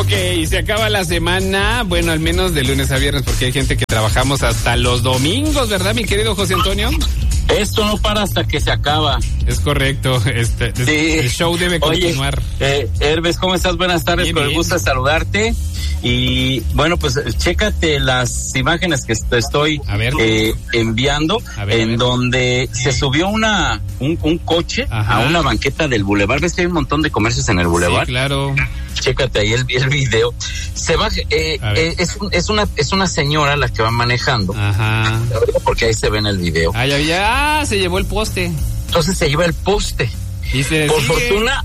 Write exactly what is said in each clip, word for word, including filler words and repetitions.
Ok, se acaba la semana, bueno, al menos de lunes a viernes, porque hay gente que trabajamos hasta los domingos, ¿verdad, mi querido José Antonio? Esto no para hasta que se acaba. Es correcto, este, Sí. el show debe continuar. Oye, eh, Hermes, ¿cómo estás? Buenas tardes, Bien, con el bien. gusto de saludarte. Y bueno, pues chécate las imágenes que te estoy A ver. eh, enviando, A ver, a en ver. donde se subió una un, un coche Ajá. a una banqueta del bulevar. ¿Ves que hay un montón de comercios en el bulevar? Sí, claro. Chécate ahí el, el video. Se va, eh, A ver. eh, es, un- es una es una señora la que va manejando, Ajá. porque ahí se ve en el video. Ah, ya, ya, ah, se llevó el poste. Entonces se lleva el poste. Y se Por sigue. fortuna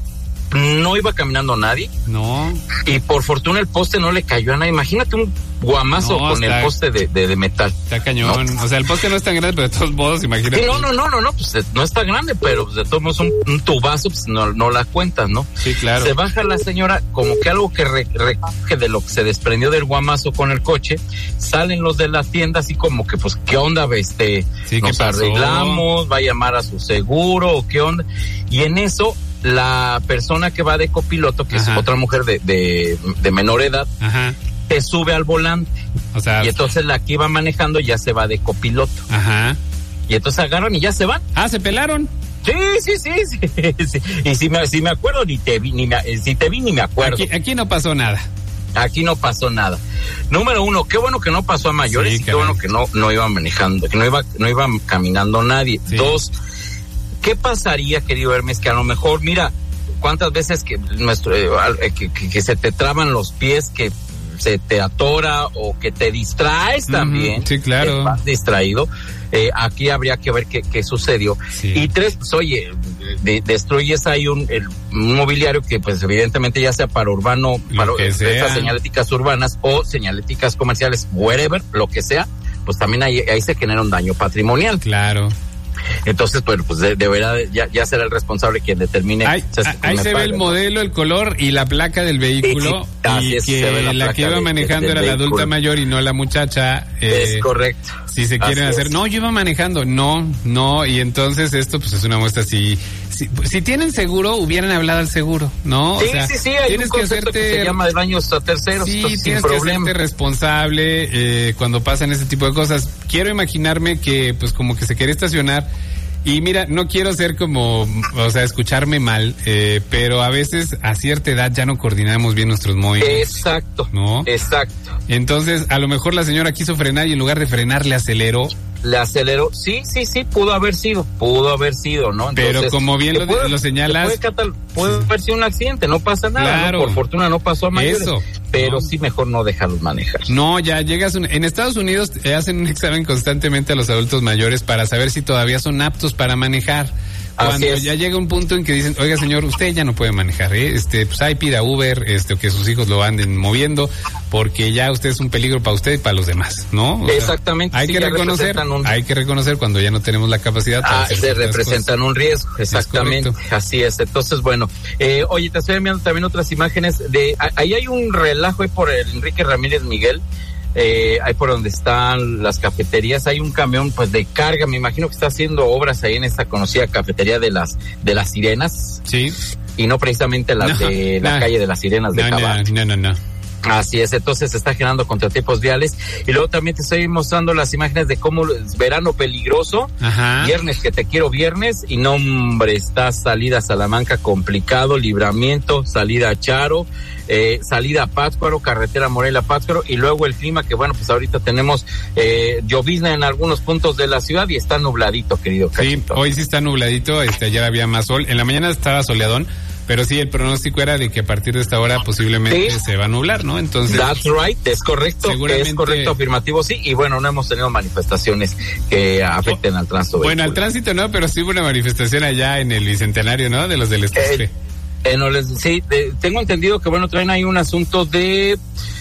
no iba caminando nadie, No. y por fortuna el poste no le cayó a nadie. Imagínate un guamazo No, con está- el poste de, de, de metal. Está cañón. O sea, el poste no es tan grande, pero de todos modos, imagínate. Sí, no, no, no, no, no, pues eh, no está grande, pero pues, de todos modos un, un tubazo, pues no, no la cuentas, ¿no? Sí, claro. Se baja la señora, como que algo que re- recoge de lo que se desprendió del guamazo con el coche. Salen los de la tienda así como que, pues, ¿qué onda? Este, Sí, ¿qué nos pasó? arreglamos, va a llamar a su seguro, o qué onda. Y en eso, la persona que va de copiloto, que Ajá. es otra mujer de, de, de menor edad, Ajá. se sube al volante. O sea, Y entonces la que iba manejando ya se va de copiloto. ajá. Y entonces agarran y ya se van. Ah, se pelaron. Sí, sí, sí, sí, sí. Y si me, si me acuerdo, ni te vi, ni me, si te vi, ni me acuerdo. Aquí, aquí no pasó nada. Aquí no pasó nada. Número uno, qué bueno que no pasó a mayores, Sí, y qué caray. bueno que no, no iba manejando, que no iba, no iba caminando nadie. Sí. Dos, ¿qué pasaría, querido Hermes, que a lo mejor, mira, cuántas veces que nuestro, eh, al- eh, que, que, que se te traban los pies, que se te atora o que te distraes también? Ujú, sí, claro. eh, vas distraído. Eh, aquí habría que ver qué, qué sucedió. Sí. Y tres, pues oye, de- destruyes ahí un, el, un mobiliario que pues evidentemente ya sea para urbano, Lo para que sea. estas señaléticas urbanas o señaléticas comerciales, wherever, lo que sea, pues también ahí, ahí se genera un daño patrimonial. Claro. Entonces, bueno, pues de, deberá, de- ya, ya será el responsable quien determine. Ahí, o sea, si ahí me se ve paga, el ¿no? modelo, el color y la placa del vehículo. Sí, sí, así y es, se ve que la la, placa que iba de- manejando del era la adulta vehículo. mayor y no la muchacha. eh, Es correcto. Si se quieren Así hacer, es. no, yo iba manejando, no, no, y entonces esto pues es una muestra. Si, si, si tienen seguro, hubieran hablado al seguro, ¿no? Sí, o sea, sí, sí, hay tienes un que concepto que, hacerte, se llama daños a terceros, sí, entonces, sin tienes que problema. hacerte responsable eh, cuando pasan ese tipo de cosas. Quiero imaginarme que pues como que se quiere estacionar. Y mira, no quiero ser como, o sea, escucharme mal, eh, pero a veces a cierta edad ya no coordinamos bien nuestros movimientos. Exacto, ¿No? exacto. Entonces, a lo mejor la señora quiso frenar y en lugar de frenar le aceleró. Le aceleró, sí, sí, sí, pudo haber sido, pudo haber sido, ¿no? Pero como bien que lo- puede- lo señalas- que Puede, catal- puede haber sido un accidente, no pasa nada, Claro. ¿no? Por fortuna no pasó a mayores. Eso, Pero ¿no? sí mejor no dejarlos manejar. No, ya llegas. Un, en Estados Unidos eh, hacen un examen constantemente a los adultos mayores para saber si todavía son aptos para manejar. Así Cuando es. ya llega un punto en que dicen, oiga señor, usted ya no puede manejar, ¿eh? este, pues ahí pida Uber, este, o que sus hijos lo anden moviendo, porque ya usted es un peligro para usted y para los demás, ¿no? O sea, Exactamente, hay sí, que ya reconocer, representan un- hay que reconocer cuando ya no tenemos la capacidad para Ah, hacer se ciertas representan cosas. un riesgo, exactamente, correcto. así es. Entonces, bueno, eh, oye, te estoy enviando también otras imágenes de, a- ahí hay un relajo ahí por el Enrique Ramírez Miguel, eh, ahí por donde están las cafeterías, hay un camión pues de carga, me imagino que está haciendo obras ahí en esta conocida cafetería de las, de las Sirenas, Sí. y no precisamente la No, de la no. calle de las Sirenas de No, no, Cabal. no, no, no. Así es, entonces se está generando contratiempos viales. Y luego también te estoy mostrando las imágenes de cómo es verano peligroso. Ajá. Viernes, que te quiero viernes. Y no, hombre, está salida a Salamanca complicado, Libramiento, salida a Charo, eh, salida a Pátzcuaro, carretera Morelia Pátzcuaro. Y luego el clima, que bueno, pues ahorita tenemos eh, llovizna en algunos puntos de la ciudad y está nubladito, querido Sí, Cachito. hoy sí está nubladito, este, ayer había más sol, en la mañana estaba soleadón, pero sí, el pronóstico era de que a partir de esta hora posiblemente Sí. se va a nublar, ¿no? Entonces, That's right, es correcto, Seguramente- es correcto, afirmativo, sí, y bueno, no hemos tenido manifestaciones que afecten al tránsito. bueno, al vehicular. tránsito no, pero sí hubo una manifestación allá en el Bicentenario, ¿no? De los del Estaspe. Eh, eh, no les, sí, eh, tengo entendido que bueno, traen ahí un asunto de...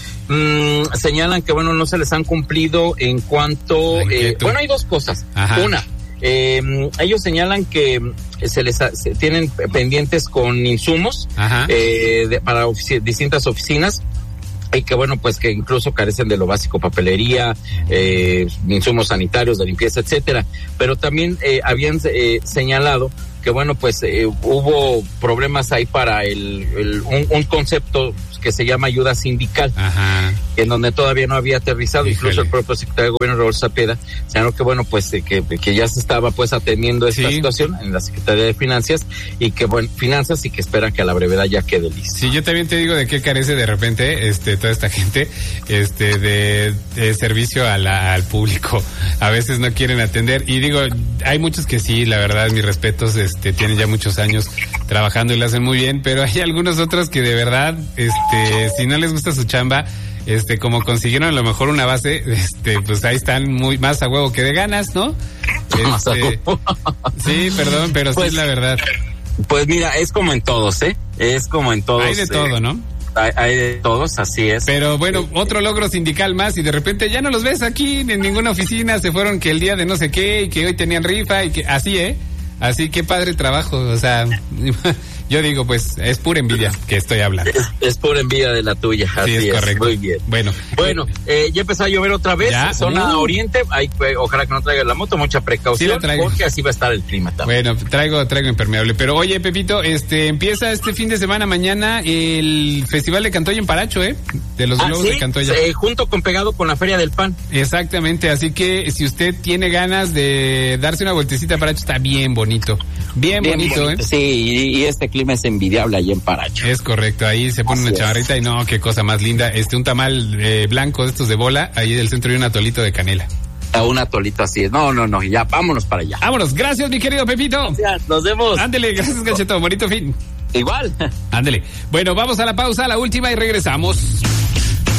mm, señalan que bueno, no se les han cumplido en cuanto... La Eh, inquietud. bueno, hay dos cosas. Ajá. Una, eh, ellos señalan que se les ha- se tienen pendientes con insumos Ajá. eh, de- para ofici- distintas oficinas, y que bueno, pues que incluso carecen de lo básico, papelería, eh, insumos sanitarios, de limpieza, etcétera. Pero también eh, habían eh, señalado que bueno, pues eh, hubo problemas ahí para el, el un, un concepto que se llama ayuda sindical, Ajá. en donde todavía no había aterrizado. Híjole. Incluso el propio secretario de Gobierno, Rodolfo Cepeda, señaló que bueno, pues eh, que, que ya se estaba pues atendiendo esta Sí. situación en la Secretaría de Finanzas y que bueno, Finanzas y que esperan que a la brevedad ya quede listo. Sí, yo también te digo de qué carece de repente este toda esta gente este de, de servicio a la, al público. A veces no quieren atender y digo, hay muchos que sí, la verdad, mis respetos, este tienen ya muchos años trabajando y lo hacen muy bien, pero hay algunos otros que de verdad este si no les gusta su chamba, este como consiguieron a lo mejor una base, este pues ahí están muy más a huevo que de ganas, ¿no? Este, sí, perdón, pero Pues, sí es la verdad. Pues mira, es como en todos, ¿eh? Es como en todos. Hay de eh, todo, ¿no? Hay, hay de todos, así es. Pero bueno, otro logro sindical más y de repente ya no los ves aquí en ninguna oficina, se fueron que el día de no sé qué y que hoy tenían rifa y que así, ¿eh? Así que padre trabajo, o sea, yo digo pues es pura envidia que estoy hablando. Es, es pura envidia de la tuya, así Sí, es correcto. Muy bien. Bueno. Bueno, eh, ya empezó a llover otra vez, Ya. zona Uh. oriente, ahí, eh, ojalá que no traiga la moto, mucha Sí precaución, la traigo. porque así va a estar el clima también. Bueno, traigo, traigo impermeable. Pero oye, Pepito, este, empieza este fin de semana mañana el Festival de Cantoya en Paracho, ¿eh? De los Ah, globos sí, de Cantoya. eh, junto con pegado con la Feria del Pan. Exactamente, así que si usted tiene ganas de darse una vueltecita a Paracho, está bien bonito. Bien, Bien bonito, bonito, ¿eh? Sí, y, y este clima es envidiable allí en Paracho. Es correcto, ahí se pone Así una es. chamarrita y no, qué cosa más linda. Este, un tamal eh, blanco de estos de bola, ahí del centro y un atolito de canela. A un atolito así. No, no, no, ya, vámonos para allá. Vámonos, gracias mi querido Pepito. Ya, nos vemos. Ándele, gracias Gachetón, bonito fin. Igual. Ándele. Bueno, vamos a la pausa, a la última y regresamos.